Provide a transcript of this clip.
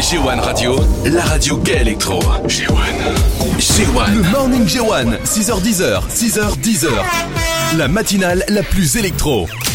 G1 Radio, la radio gay électro. G1. Le Morning G1, 6h10, 6h10. La matinale la plus électro.